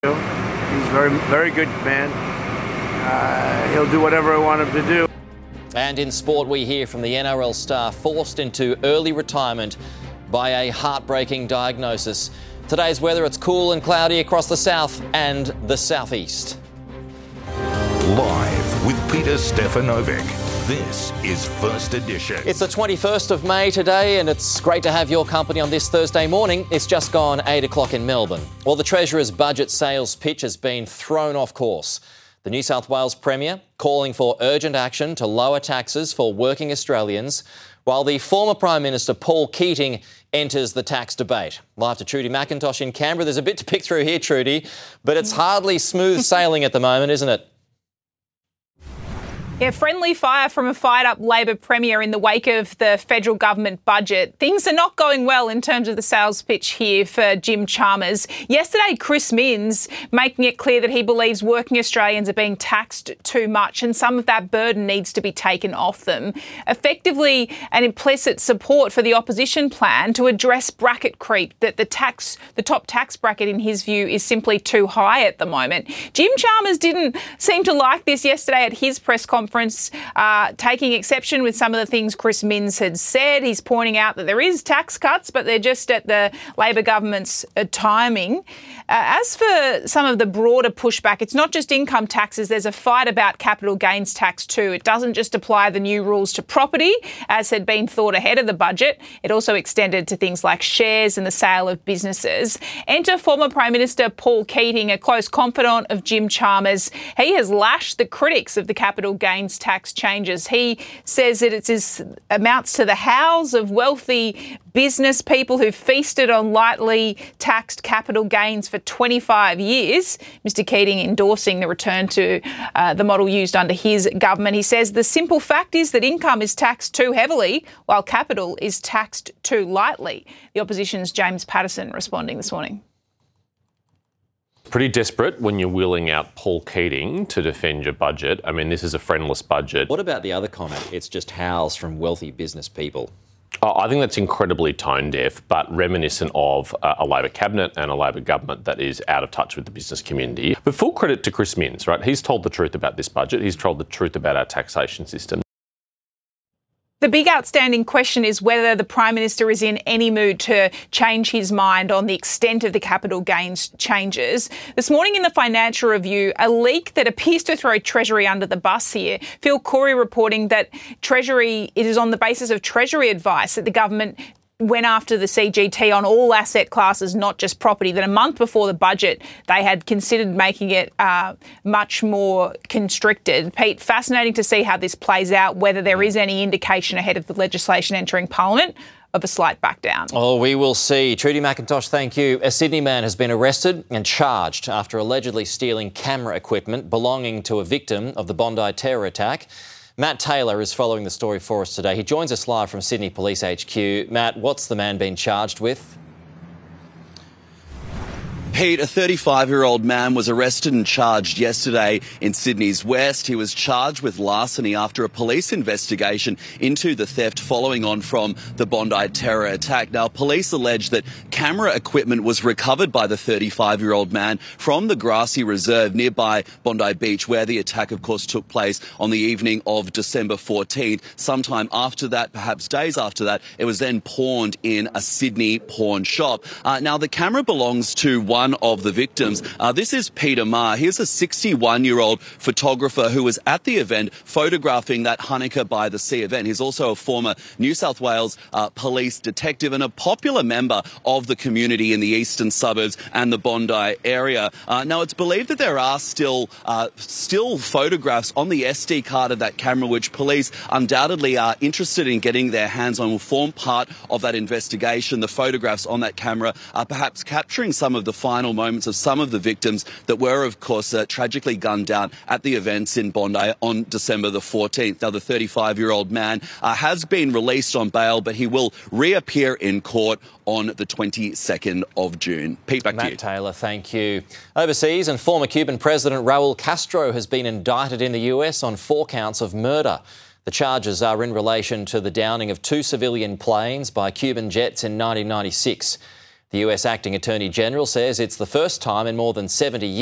He's very good man. He'll do whatever I want him to do. And in sport, we hear from the NRL star forced into early retirement by a heartbreaking diagnosis. Today's weather, it's cool and cloudy across the south and the southeast. Live with Peter Stefanovic. This is First Edition. It's the 21st of May today, and it's great to have your company on this Thursday morning. It's just gone 8 o'clock in Melbourne. Well, the Treasurer's budget sales pitch has been thrown off course. The New South Wales Premier calling for urgent action to lower taxes for working Australians, while the former Prime Minister Paul Keating enters the tax debate. Live to Trudy McIntosh in Canberra. There's a bit to pick through here, Trudy, but it's hardly smooth sailing at the moment, isn't it? Yeah, friendly fire from a fired-up Labor Premier in the wake of the federal government budget. Things are not going well in terms of the sales pitch here for Jim Chalmers. Yesterday, Chris Minns making it clear that he believes working Australians are being taxed too much and some of that burden needs to be taken off them. Effectively, an implicit support for the opposition plan to address bracket creep, that the top tax bracket, in his view, is simply too high at the moment. Jim Chalmers didn't seem to like this yesterday at his press conference, taking exception with some of the things Chris Minns had said. He's pointing out that there is tax cuts, but they're just at the Labor government's timing. As for some of the broader pushback, it's not just income taxes. There's a fight about capital gains tax too. It doesn't just apply the new rules to property, as had been thought ahead of the budget. It also extended to things like shares and the sale of businesses. Enter former Prime Minister Paul Keating, a close confidant of Jim Chalmers. He has lashed the critics of the capital gains tax changes. He says that it amounts to the howls of wealthy business people who feasted on lightly taxed capital gains for 25 years. Mr. Keating endorsing the return to the model used under his government. He says the simple fact is that income is taxed too heavily while capital is taxed too lightly. The opposition's James Patterson responding this morning. Pretty desperate when you're wheeling out Paul Keating to defend your budget. I mean, this is a friendless budget. What about the other comment? It's just howls from wealthy business people. I think that's incredibly tone deaf, but reminiscent of a Labor cabinet and a Labor government that is out of touch with the business community. But full credit to Chris Minns, right? He's told the truth about this budget. He's told the truth about our taxation system. The big outstanding question is whether the Prime Minister is in any mood to change his mind on the extent of the capital gains changes. This morning in the Financial Review, a leak that appears to throw Treasury under the bus here. Phil Corey reporting that it is on the basis of Treasury advice that the government went after the CGT on all asset classes, not just property, that a month before the budget they had considered making it much more constricted. Pete, fascinating to see how this plays out, whether there is any indication ahead of the legislation entering Parliament of a slight back down. Oh, we will see. Trudy McIntosh, thank you. A Sydney man has been arrested and charged after allegedly stealing camera equipment belonging to a victim of the Bondi terror attack. Matt Taylor is following the story for us today. He joins us live from Sydney Police HQ. Matt, what's the man been charged with? Pete, a 35-year-old man was arrested and charged yesterday in Sydney's West. He was charged with larceny after a police investigation into the theft following on from the Bondi terror attack. Now, police allege that camera equipment was recovered by the 35-year-old man from the grassy reserve nearby Bondi Beach, where the attack, of course, took place on the evening of December 14th. Sometime after that, perhaps days after that, it was then pawned in a Sydney pawn shop. Now, the camera belongs to one of the victims. This is Peter Marr. He's a 61-year-old photographer who was at the event photographing that Hanukkah by the Sea event. He's also a former New South Wales police detective and a popular member of the community in the eastern suburbs and the Bondi area. Now, it's believed that there are still photographs on the SD card of that camera, which police undoubtedly are interested in getting their hands on, will form part of that investigation. The photographs on that camera are perhaps capturing some of the final moments of some of the victims that were, of course, tragically gunned down at the events in Bondi on December the 14th. Now, the 35-year-old man has been released on bail, but he will reappear in court on the 22nd of June. Pete, back to you. Matt Taylor, thank you. Overseas, and former Cuban President Raul Castro has been indicted in the US on 4 counts of murder. The charges are in relation to the downing of 2 civilian planes by Cuban jets in 1996. The US Acting Attorney General says it's the first time in more than 70 years